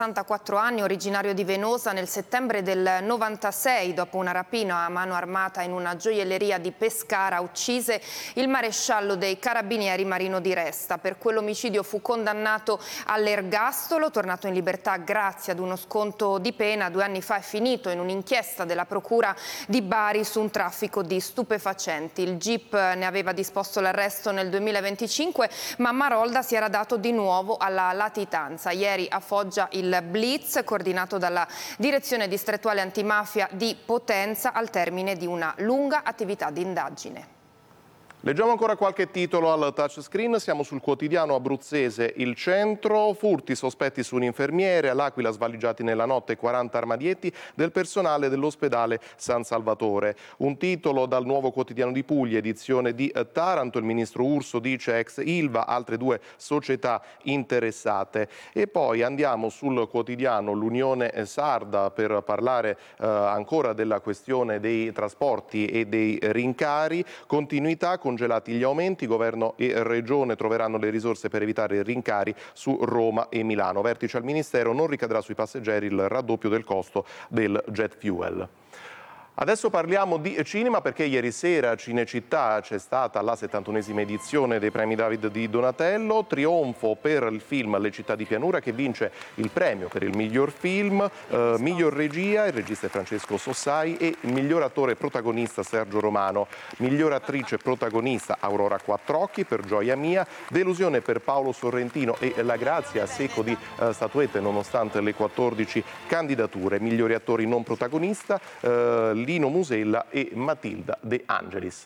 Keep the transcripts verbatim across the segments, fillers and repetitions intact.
sessantaquattro anni, originario di Venosa, nel settembre del novantasei, dopo una rapina a mano armata in una gioielleria di Pescara, uccise il maresciallo dei carabinieri Marino Di Resta. Per quell'omicidio fu condannato all'ergastolo, tornato in libertà grazie ad uno sconto di pena. Due anni fa è finito in un'inchiesta della procura di Bari su un traffico di stupefacenti. Il G I P ne aveva disposto l'arresto nel duemilaventicinque, ma Marolda si era dato di nuovo alla latitanza. Ieri a Foggia il Blitz, coordinato dalla Direzione Distrettuale Antimafia di Potenza, al termine di una lunga attività di indagine. Leggiamo ancora qualche titolo al touchscreen. Siamo sul quotidiano abruzzese Il Centro. Furti sospetti su un infermiere, all'Aquila svaligiati nella notte quaranta armadietti del personale dell'ospedale San Salvatore. Un titolo dal Nuovo Quotidiano di Puglia, edizione di Taranto. Il ministro Urso dice ex Ilva, altre due società interessate. E poi andiamo sul quotidiano L'Unione Sarda per parlare eh, ancora della questione dei trasporti e dei rincari. Continuità con congelati gli aumenti, governo e regione troveranno le risorse per evitare i rincari su Roma e Milano. Vertice al Ministero, non ricadrà sui passeggeri il raddoppio del costo del jet fuel. Adesso parliamo di cinema perché ieri sera a Cinecittà c'è stata la settantunesima edizione dei premi David di Donatello, trionfo per il film Le città di pianura che vince il premio per il miglior film, eh, miglior regia, il regista è Francesco Sossai e il miglior attore protagonista Sergio Romano, miglior attrice protagonista Aurora Quattrocchi per Gioia mia, delusione per Paolo Sorrentino e La Grazia a secco di eh, statuette nonostante le quattordici candidature, migliori attori non protagonista, eh, Lino Musella e Matilda De Angelis.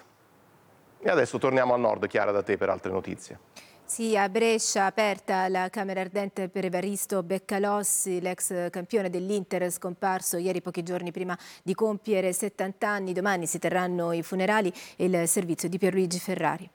E adesso torniamo al nord, Chiara, da te per altre notizie. Sì, a Brescia aperta la Camera Ardente per Evaristo Beccalossi, l'ex campione dell'Inter scomparso ieri pochi giorni prima di compiere settanta anni. Domani si terranno i funerali e il servizio di Pierluigi Ferrari.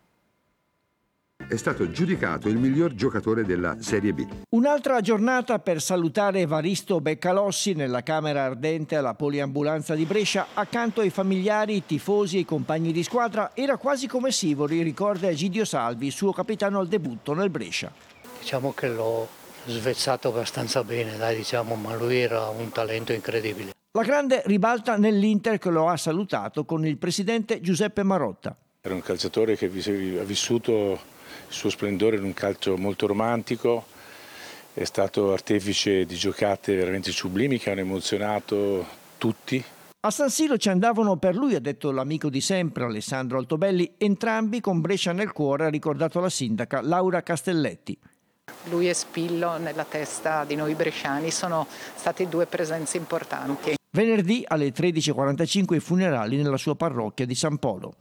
È stato giudicato il miglior giocatore della Serie B. Un'altra giornata per salutare Evaristo Beccalossi nella Camera Ardente alla Poliambulanza di Brescia. Accanto ai familiari, i tifosi e i compagni di squadra era quasi come Sivori, ricorda Egidio Salvi, suo capitano al debutto nel Brescia. Diciamo che l'ho svezzato abbastanza bene, dai, diciamo, ma lui era un talento incredibile. La grande ribalta nell'Inter che lo ha salutato con il presidente Giuseppe Marotta. Era un calciatore che ha vissuto il suo splendore in un calcio molto romantico, è stato artefice di giocate veramente sublimi che hanno emozionato tutti. A San Siro ci andavano per lui, ha detto l'amico di sempre Alessandro Altobelli, entrambi con Brescia nel cuore, ha ricordato la sindaca Laura Castelletti. Lui e Spillo nella testa di noi bresciani sono stati due presenze importanti. Venerdì alle tredici e quarantacinque i funerali nella sua parrocchia di San Polo.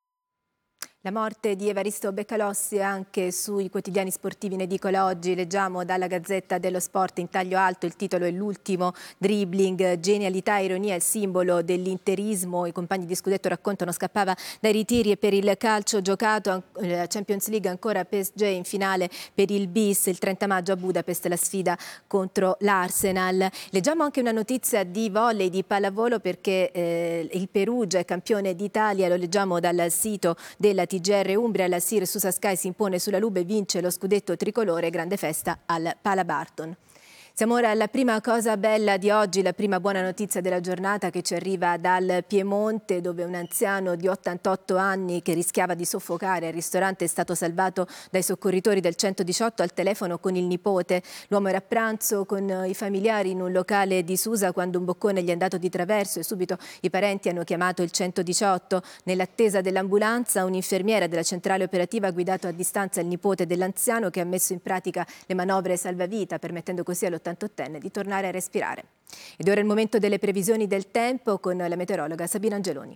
La morte di Evaristo Beccalossi anche sui quotidiani sportivi in edicola oggi. Leggiamo dalla Gazzetta dello Sport in taglio alto, il titolo è L'ultimo dribbling, genialità e ironia il simbolo dell'interismo. I compagni di scudetto raccontano scappava dai ritiri e per il calcio giocato, la Champions League ancora P S G in finale per il bis il trenta maggio a Budapest la sfida contro l'Arsenal. Leggiamo anche una notizia di volley, di pallavolo perché eh, il Perugia è campione d'Italia, lo leggiamo dal sito della T G R Umbria. La Sirsusa Sky si impone sulla Lube e vince lo scudetto tricolore, grande festa al Pala Barton. Siamo ora alla prima cosa bella di oggi, la prima buona notizia della giornata che ci arriva dal Piemonte, dove un anziano di ottantotto anni che rischiava di soffocare al ristorante è stato salvato dai soccorritori del centodiciotto al telefono con il nipote. L'uomo era a pranzo con i familiari in un locale di Susa quando un boccone gli è andato di traverso e subito i parenti hanno chiamato il centodiciotto. Nell'attesa dell'ambulanza, un'infermiera della centrale operativa ha guidato a distanza il nipote dell'anziano che ha messo in pratica le manovre salvavita, permettendo così all'ottantottenne di tornare a respirare. Ed ora è il momento delle previsioni del tempo con la meteorologa Sabina Angeloni.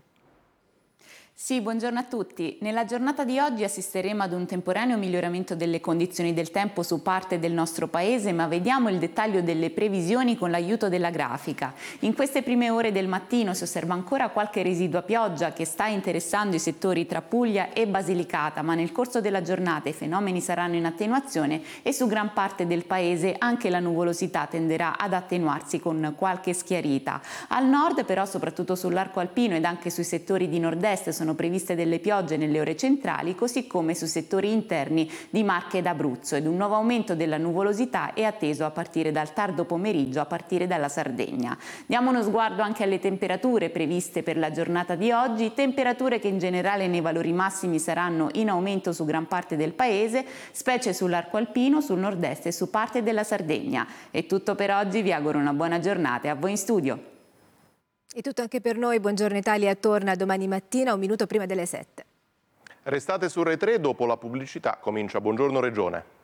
Sì, buongiorno a tutti. Nella giornata di oggi assisteremo ad un temporaneo miglioramento delle condizioni del tempo su parte del nostro paese, ma vediamo il dettaglio delle previsioni con l'aiuto della grafica. In queste prime ore del mattino si osserva ancora qualche residua pioggia che sta interessando i settori tra Puglia e Basilicata, ma nel corso della giornata i fenomeni saranno in attenuazione e su gran parte del paese anche la nuvolosità tenderà ad attenuarsi con qualche schiarita. Al nord però, soprattutto sull'arco alpino ed anche sui settori di nord-est, sono sono previste delle piogge nelle ore centrali, così come su settori interni di Marche ed Abruzzo, ed un nuovo aumento della nuvolosità è atteso a partire dal tardo pomeriggio, a partire dalla Sardegna. Diamo uno sguardo anche alle temperature previste per la giornata di oggi, temperature che in generale nei valori massimi saranno in aumento su gran parte del paese, specie sull'arco alpino, sul nord-est e su parte della Sardegna. È tutto per oggi, vi auguro una buona giornata e a voi in studio. È tutto anche per noi, Buongiorno Italia torna domani mattina, un minuto prima delle sette. Restate su Rai tre, dopo la pubblicità comincia Buongiorno Regione.